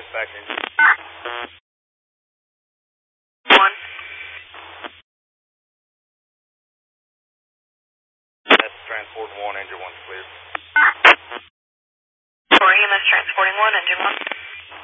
dispatch engine. 1. That's transport 1, engine 1's cleared. For EMS transporting 1, engine 1.